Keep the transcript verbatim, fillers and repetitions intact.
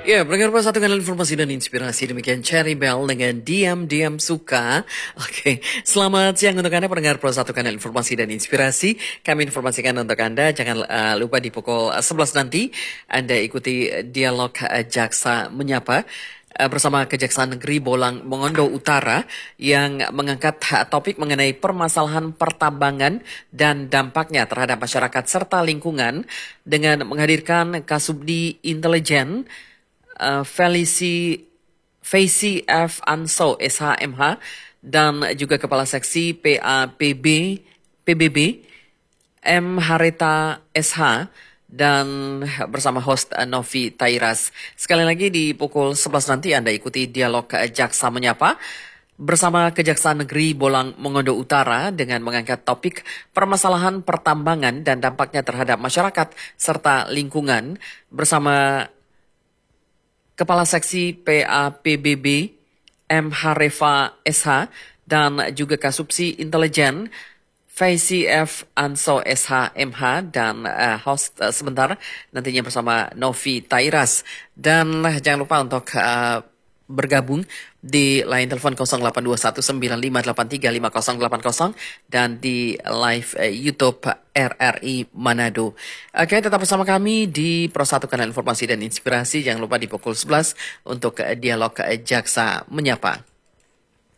Ya, pendengar satu kanal informasi dan inspirasi. Demikian Cherry Bell dengan Diam-Diam Suka. Oke, selamat siang untuk Anda pendengar Pro satu kanal informasi dan inspirasi. Kami informasikan untuk Anda, jangan uh, lupa di pukul sebelas nanti Anda ikuti dialog uh, Jaksa Menyapa uh, bersama Kejaksaan Negeri Bolang Mongondo Utara yang mengangkat uh, topik mengenai permasalahan pertambangan dan dampaknya terhadap masyarakat serta lingkungan dengan menghadirkan Kasubdi Intelijen Uh, Felici Faisi F. Anso S H M H dan juga Kepala Seksi P A P B P B B M. Hareta S H dan bersama host uh, Novi Tairas. Sekali lagi di pukul sebelas nanti Anda ikuti dialog uh, Jaksa Menyapa bersama Kejaksaan Negeri Bolang Mongondo Utara dengan mengangkat topik permasalahan pertambangan dan dampaknya terhadap masyarakat serta lingkungan bersama Kepala Seksi P A P B B M. Harefa S H dan juga Kasubsi Intelijen Faisi F. Anso S H M H dan uh, host uh, sebentar nantinya bersama Novi Tairas. Dan uh, jangan lupa untuk uh, bergabung di line telepon nol delapan dua satu sembilan lima delapan tiga lima nol delapan nol dan di live uh, YouTube R R I Manado. Oke, tetap bersama kami di Pro satu Kanal Informasi dan Inspirasi. Jangan lupa di pukul sebelas untuk uh, dialog uh, Jaksa Menyapa.